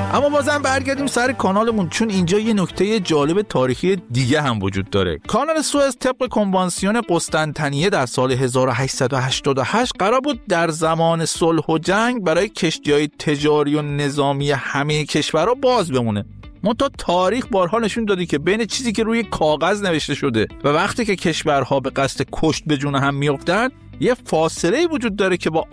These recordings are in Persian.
اما بازم برگردیم سر کانالمون، چون اینجا یه نکته جالب تاریخی دیگه هم وجود داره. کانال سوئز طبق کنوانسیون قسطنطنیه در سال 1888 قرار بود در زمان صلح و جنگ برای کشتی‌های تجاری و نظامی همه کشورها باز بمونه. منتها تاریخ بارها نشون داده که بین چیزی که روی کاغذ نوشته شده و وقتی که کشورها به قصد کشت به جون هم میافتن یه فاصله وجود داره که با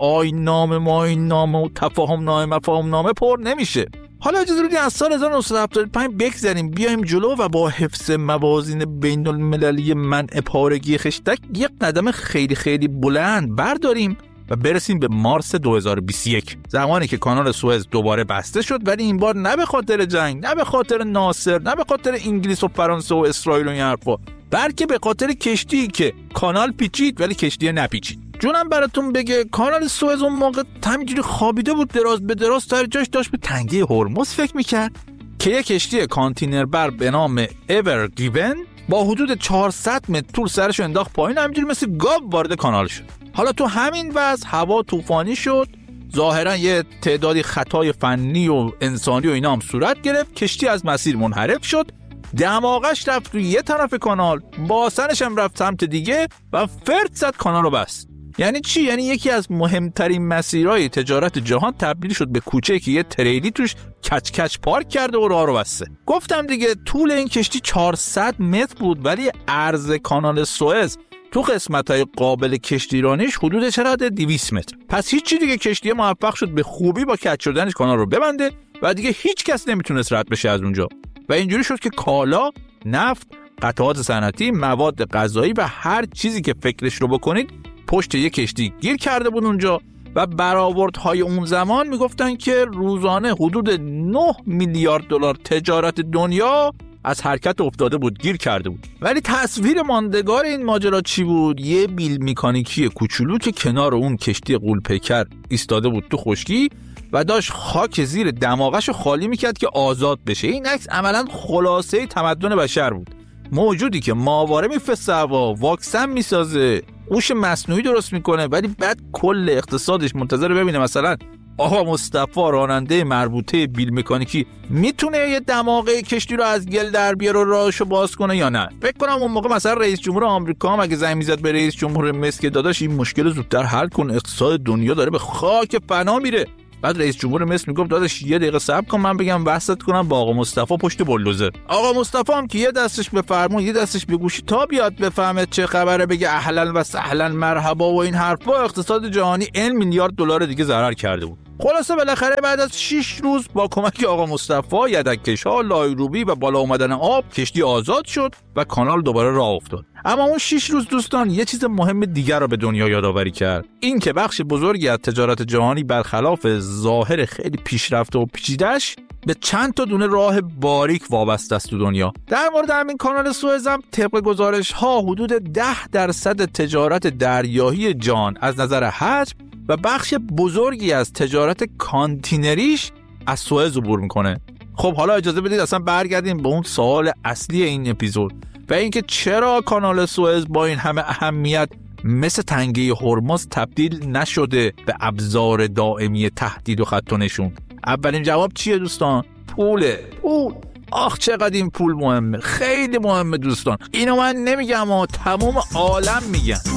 آیین‌نامه و تفاهم‌نامه پر نمیشه. حالا اجازه بدید از سال 1975 بگذریم بیایم جلو و با حفظ موازین بین المللی منع پارگی خشتک یک قدم خیلی خیلی بلند برداریم و برسیم به مارس 2021، زمانی که کانال سوئز دوباره بسته شد، ولی این بار نه به خاطر جنگ، نه به خاطر ناصر، نه به خاطر انگلیس و فرانسه و اسرائیل و این حرفا، بلکه به خاطر کشتی که کانال پیچید ولی کشتی نپیچید. جونم براتون بگه کانال سوئز اون موقع همینجوری خوابیده بود دراز به دراز، سر جاش داشت به تنگه هرمز فکر میکرد که یک کشتی کانتینر بر به نام ایور گیون با حدود 400 متر طول سرش انداخت پایین، همینجوری مثل گاو وارد کانال شد. حالا تو همین وضع هوا طوفانی شد، ظاهرا یه تعدادی خطای فنی و انسانی و اینا هم صورت گرفت، کشتی از مسیر منحرف شد، دماغش رفت روی یه طرف کانال، باسنش هم رفت سمت دیگه و فرد زد کانال رو بست. یعنی چی؟ یعنی یکی از مهمترین مسیرهای تجارت جهان تبدیل شد به کوچه که یه تریلی توش کچ پارک کرده و راه رو بسته. گفتم دیگه طول این کشتی 400 متر بود، ولی عرض کانال سوئز تو قسمت‌های قابل کشتیرانیش حدود چقدر 200 متر. پس هیچی دیگه، کشتی موفق شد به خوبی با کج شدنش کانال رو ببنده و دیگه هیچ کس نمیتونست رد بشه از اونجا و اینجوری شد که کالا، نفت، قطعات صنعتی، مواد غذایی و هر چیزی که فکرش رو بکنید پشت یک کشتی گیر کرده بود اونجا و برآوردهای اون زمان میگفتن که روزانه حدود 9 میلیارد دلار تجارت دنیا از حرکت افتاده بود، گیر کرده بود. ولی تصویر ماندگار این ماجرا چی بود؟ یه بیل مکانیکی کوچولو که کنار اون کشتی غول‌پیکر ایستاده بود تو خشکی و داشت خاک زیر دماغش رو خالی میکرد که آزاد بشه. این عکس عملاً خلاصه تمدن بشر بود. موجودی که ماهواره میفرسته هوا، واکسن میسازه، هوش مصنوعی درست میکنه، ولی بعد کل اقتصادش منتظر ببینه مثلا آقا مصطفی راننده مربوطه بیل مکانیکی میتونه یه دماغه کشتی رو از گل در بیاره و راهشو باز کنه یا نه. فکر کنم اون موقع مثلا رئیس جمهور آمریکا هم اگه زنگ میزد به رئیس جمهور مصر که داداش این مشکل زودتر حل کن، اقتصاد دنیا داره به خاک فنا میره، بعد رئیس جمهور مصر میگفت داداش یه دقیقه صبر کن من بگم وصلت کنم با آقا مصطفی پشت بولدوزر. آقا مصطفی هم که یه دستش به فرمون یه دستش به گوشی تا بیاد بفهمه چه خبره بگه اهلا و سهلا مرحبا و این حرفا، اقتصاد جهانی 1 میلیارد دلار دیگه ضرر کرده بود. خلاصه بالاخره بعد از 6 روز با کمک آقا مصطفی، یدک‌کش‌ها، لایروبی و بالا اومدن آب کشتی آزاد شد و کانال دوباره راه افتاد. اما اون 6 روز دوستان یه چیز مهم دیگر رو به دنیا یادآوری کرد، این که بخش بزرگی از تجارت جهانی برخلاف ظاهر خیلی پیشرفته و پیچیده‌اش به چند تا دونه راه باریک وابسته است تو دنیا. در مورد همین کانال سوئز هم طبق گزارش‌ها حدود 10% تجارت دریایی جهان از نظر حجم و بخش بزرگی از تجارت کانتینریش از سوئز عبور میکنه. خب حالا اجازه بدید اصلا برگردیم به اون سوال اصلی این اپیزود و اینکه چرا کانال سوئز با این همه اهمیت مثل تنگه هرمز تبدیل نشده به ابزار دائمی تهدید و خط و نشون. اولین جواب چیه دوستان؟ پوله. پول. آخ چقدر این پول مهمه، خیلی مهمه دوستان. اینو من نمیگم اما تمام عالم میگن.